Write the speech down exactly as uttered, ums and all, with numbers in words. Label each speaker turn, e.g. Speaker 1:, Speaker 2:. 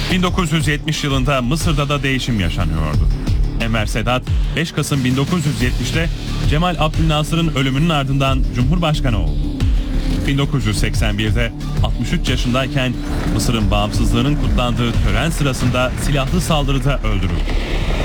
Speaker 1: bin dokuz yüz yetmiş yılında Mısır'da da değişim yaşanıyordu. Enver Sedat beş Kasım bin dokuz yüz yetmişte Cemal Abdülnasır'ın ölümünün ardından Cumhurbaşkanı oldu. bin dokuz yüz seksen birde altmış üç yaşındayken Mısır'ın bağımsızlığının kutlandığı tören sırasında silahlı saldırıda öldürüldü.